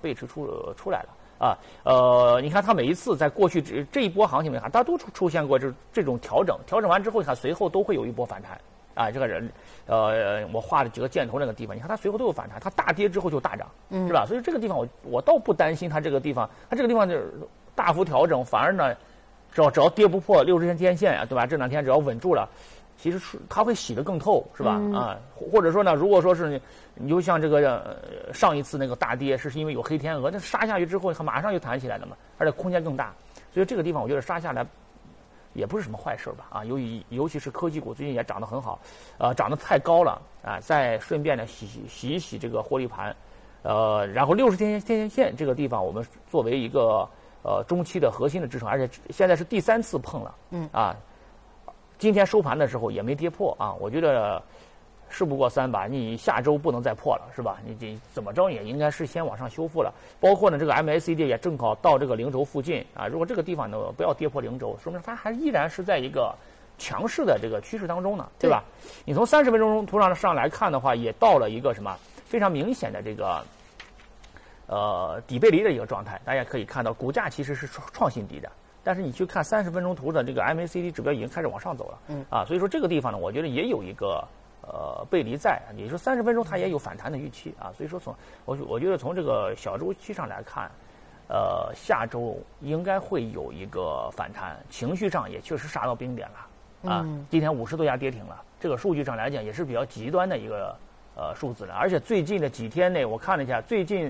背驰出来了啊。你看它每一次在过去这一波行情里面，它都出现过这种调整完之后，你看随后都会有一波反弹啊。这个人我画了几个箭头那个地方，你看它随后都有反弹，它大跌之后就大涨，是吧？所以这个地方我倒不担心它这个地方就是大幅调整，反而呢，只要跌不破60天线啊，对吧？这2天只要稳住了。其实是它会洗得更透，是吧？啊，或者说呢，如果说是你就像这个上一次那个大跌，是因为有黑天鹅，那杀下去之后，它马上就弹起来了嘛，而且空间更大，所以这个地方我觉得杀下来也不是什么坏事吧？啊，尤其是科技股最近也涨得很好，涨得太高了啊，再顺便呢洗一洗这个获利盘，然后60天线这个地方我们作为一个中期的核心的支撑，而且现在是第3次碰了，啊。今天收盘的时候也没跌破啊，我觉得事不过3吧，你下周不能再破了，是吧？你怎么着也应该是先往上修复了。包括呢，这个 MACD 也正好到这个0轴附近啊，如果这个地方呢不要跌破0轴，说明它还依然是在一个强势的这个趋势当中呢，对吧？你从30分钟图上来看的话，也到了一个什么非常明显的这个底背离的一个状态，大家可以看到股价其实是创新低的。但是你去看30分钟图的这个 MACD 指标已经开始往上走了，所以说这个地方呢，我觉得也有一个背离在，也就是30分钟它也有反弹的预期啊，所以说我觉得从这个小周期上来看，下周应该会有一个反弹，情绪上也确实杀到冰点了啊，今天50多家跌停了，这个数据上来讲也是比较极端的一个数字了，而且最近的几天内我看了一下，最近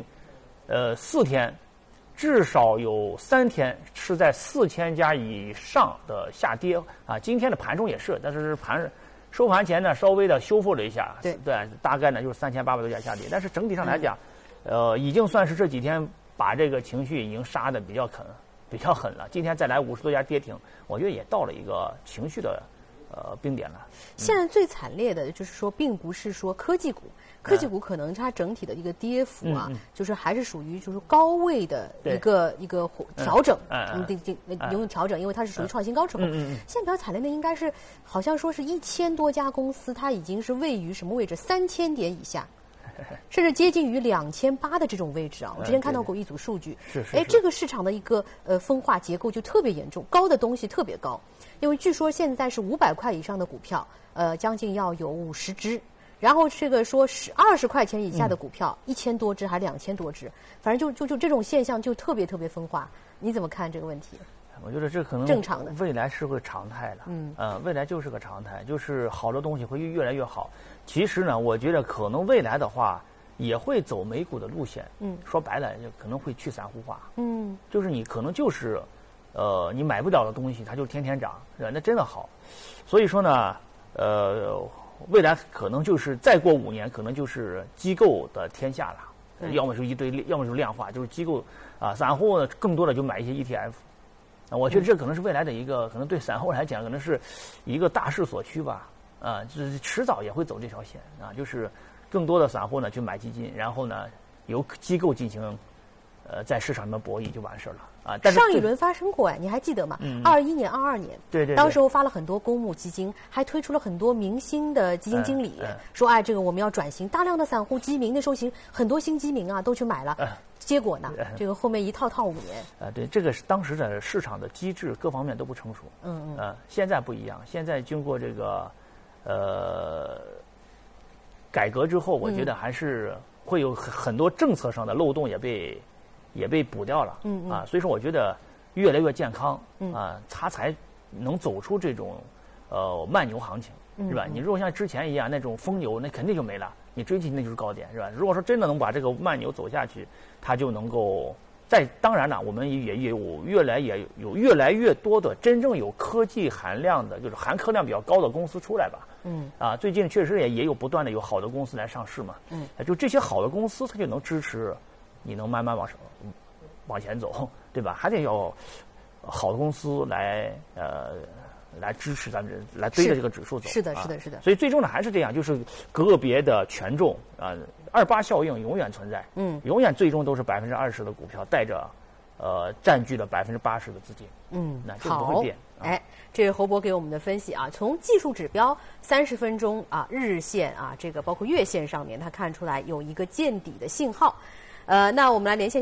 4天。至少有3天是在4000家以上的下跌啊，今天的盘中也是，但是收盘前呢稍微的修复了一下，对，大概呢就是3800多家下跌，但是整体上来讲，已经算是这几天把这个情绪已经杀得比较狠了，今天再来50多家跌停，我觉得也到了一个情绪的冰点了。 现在最惨烈的就是说，并不是说科技股可能它整体的一个跌幅啊，就是还是属于就是高位的一个调整，用调整，因为它是属于创新高之后。现在比较惨烈的应该是好像说是1000多家公司，它已经是位于什么位置？3000点以下。甚至接近于2800的这种位置啊！我之前看到过一组数据，这个市场的一个分化结构就特别严重，高的东西特别高，因为据说现在是500块以上的股票，将近要有50只，然后这个说是20块钱以下的股票，1000多只还是2000多只，反正就这种现象就特别分化。你怎么看这个问题？ 我觉得这可能正常的， 未来是个常态了。未来就是个常态，就是好的东西会越来越好。其实呢，我觉得可能未来的话也会走美股的路线。说白了，就可能会去散户化。就是你可能就是你买不了的东西，它就天天涨，那真的好。所以说呢，未来可能就是再过5年，可能就是机构的天下了。要么是一堆，要么就是量化，就是机构啊，散户呢更多的就买一些 ETF。我觉得这可能是未来的一个，可能对散户来讲，可能是一个大势所趋吧。就是迟早也会走这条线啊，就是更多的散户呢去买基金，然后呢由机构进行在市场里面博弈就完事了啊。但是上一轮发生过你还记得吗？21年、22年， 对， 当时候发了很多公募基金，还推出了很多明星的基金经理，说这个我们要转型，大量的散户基民那时候很多新基民啊都去买了。结果呢？这个后面一套5年。 对，这个是当时的市场的机制各方面都不成熟。现在不一样，现在经过这个改革之后，我觉得还是会有很多政策上的漏洞也被补掉了。所以说我觉得越来越健康它才能走出这种慢牛行情，是吧？你如果像之前一样那种疯牛，那肯定就没了。你追进去那就是高点，是吧？如果说真的能把这个慢牛走下去，它就能够当然了，我们也有越来越多的真正有科技含量的，就是含科量比较高的公司出来吧。最近确实也有不断的有好的公司来上市嘛。就这些好的公司，它就能支持你能慢慢往前走，对吧？还得有好的公司来支持咱们来追着这个指数走。 是的。 所以最终呢还是这样，就是个别的权重28效应永远存在。永远最终都是20%的股票带着占据了80%的资金。那这不会变。 这是侯博给我们的分析啊，从技术指标30分钟日线这个包括月线上面，它看出来有一个见底的信号。那我们来连线。